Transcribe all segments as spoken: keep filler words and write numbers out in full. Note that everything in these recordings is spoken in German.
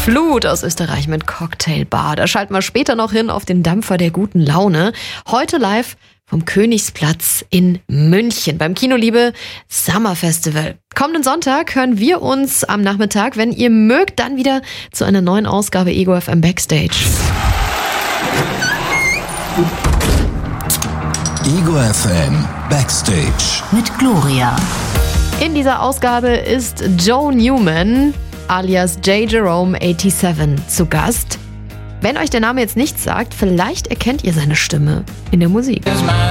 Flut aus Österreich mit Cocktail Bar. Da schalten wir später noch hin auf den Dampfer der guten Laune. Heute live vom Königsplatz in München beim Kinoliebe Summer Festival. Kommenden Sonntag hören wir uns am Nachmittag, wenn ihr mögt, dann wieder zu einer neuen Ausgabe Ego F M Backstage. Ego F M Backstage mit Gloria. In dieser Ausgabe ist Joe Newman alias J. Jerome siebenundachtzig zu Gast. Wenn euch der Name jetzt nichts sagt, vielleicht erkennt ihr seine Stimme in der Musik.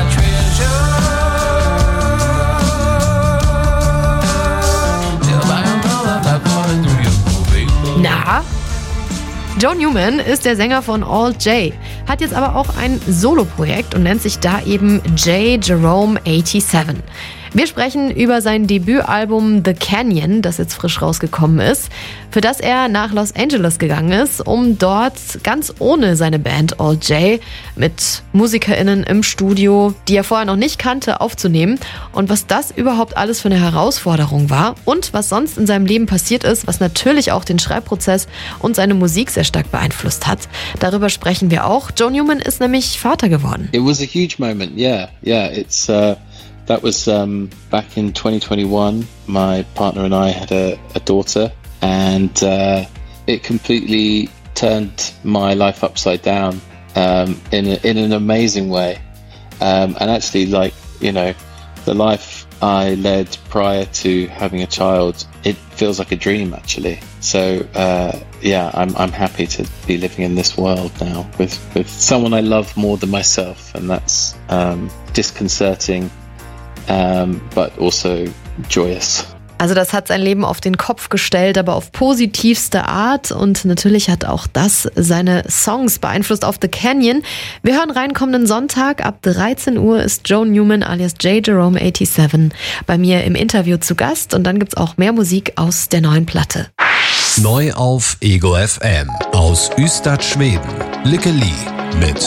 Na? Joe Newman ist der Sänger von All J, hat jetzt aber auch ein Soloprojekt und nennt sich da eben J. Jerome siebenundachtzig. Wir sprechen über sein Debütalbum The Canyon, das jetzt frisch rausgekommen ist, für das er nach Los Angeles gegangen ist, um dort ganz ohne seine Band All J mit MusikerInnen im Studio, die er vorher noch nicht kannte, aufzunehmen. Und was das überhaupt alles für eine Herausforderung war und was sonst in seinem Leben passiert ist, was natürlich auch den Schreibprozess und seine Musik sehr stark beeinflusst hat. Darüber sprechen wir auch. Joe Newman ist nämlich Vater geworden. It was a huge moment, yeah, yeah, it's... Uh That was um, back in twenty twenty-one. My partner and I had a, a daughter, and uh, it completely turned my life upside down um, in a, in an amazing way. Um, and actually, like you know, the life I led prior to having a child, it feels like a dream actually. So uh, yeah, I'm I'm happy to be living in this world now with with someone I love more than myself, and that's um, disconcerting. Um, but also joyous. Also das hat sein Leben auf den Kopf gestellt, aber auf positivste Art, und natürlich hat auch das seine Songs beeinflusst auf The Canyon. Wir hören rein kommenden Sonntag, ab dreizehn Uhr ist Joe Newman alias J. Jerome siebenundachtzig bei mir im Interview zu Gast, und dann gibt's auch mehr Musik aus der neuen Platte. Neu auf Ego F M aus Ystad, Schweden. Lykke Li mit